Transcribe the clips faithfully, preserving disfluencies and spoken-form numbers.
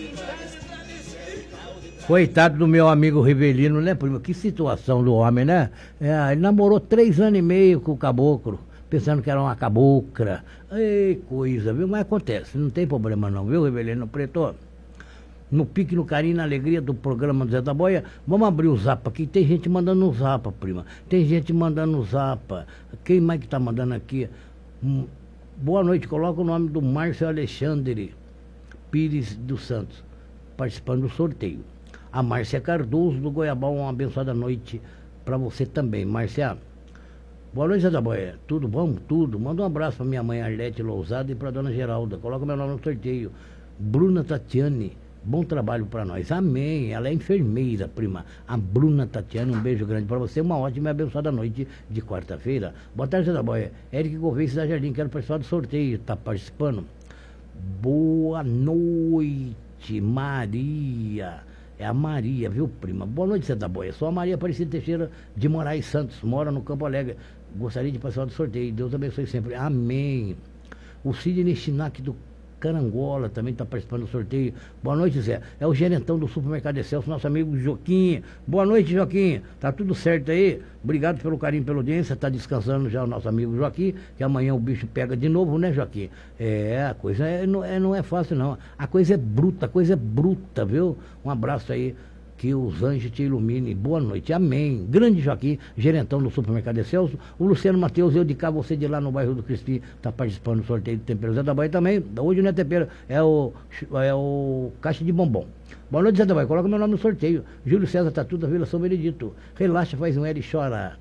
Coitado do meu amigo Rivelino, né, primo? Que situação do homem, né? É, ele namorou três anos e meio com o caboclo, pensando que era uma cabocla. Ei, coisa, viu? Mas acontece, não tem problema não, viu, Rivelino Preto? No pique, no carinho, na alegria do programa do Zé da Boia, vamos abrir o zap aqui. Tem gente mandando no zap, prima. Tem gente mandando no zap. Quem mais que tá mandando aqui? Hum, boa noite, coloca o nome do Márcio Alexandre Pires dos Santos, participando do sorteio. A Márcia Cardoso do Goiabal, uma abençoada noite para você também, Márcia. Boa noite, Zé da Boia. Tudo bom? Tudo. Manda um abraço para minha mãe Arlete Lousada e para dona Geralda. Coloca meu nome no sorteio. Bruna Tatiane, bom trabalho para nós. Amém. Ela é enfermeira, prima. A Bruna Tatiane, um beijo grande para você. Uma ótima e abençoada noite de quarta-feira. Boa tarde, Zé da Boia. Eric Gouveia, Cidade Jardim, quero participar do sorteio. Tá participando? Boa noite, Maria. É a Maria, viu, prima? Boa noite, Zé da Boia. Sou a Maria Aparecida Teixeira de Moraes Santos, mora no Campo Alegre. Gostaria de participar do sorteio. Deus abençoe sempre. Amém. O Sidney Chinac do Carangola também está participando do sorteio. Boa noite, Zé. É o gerentão do Supermercado Excelso, nosso amigo Joaquim. Boa noite, Joaquim. Tá tudo certo aí? Obrigado pelo carinho, pela audiência. Tá descansando já o nosso amigo Joaquim, que amanhã o bicho pega de novo, né, Joaquim? É, a coisa é, não, é, não é fácil, não. A coisa é bruta, a coisa é bruta, viu? Um abraço aí. Que os anjos te iluminem. Boa noite. Amém. Grande Joaquim, gerentão do Supermercado Excelso. O Luciano Matheus, eu de cá, você de lá no bairro do Crispim, está participando do sorteio do tempero Zé da Bahia também. Hoje não é tempero, é o, é o caixa de bombom. Boa noite, Zé da Bahia. Coloca meu nome no sorteio. Júlio César Tatu da Vila São Benedito. Relaxa, faz um L e chora.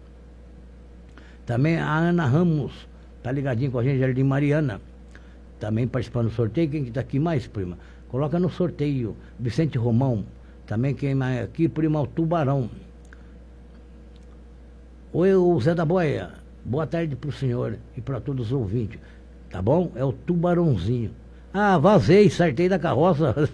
Também a Ana Ramos, tá ligadinho com a gente, Jardim Mariana. Também participando do sorteio. Quem que tá aqui mais, prima? Coloca no sorteio. Vicente Romão. Também quem mais aqui, prima, o Tubarão. Oi, o Zé da Boia. Boa tarde pro senhor e para todos os ouvintes. Tá bom? É o Tubarãozinho. Ah, vazei, sartei da carroça.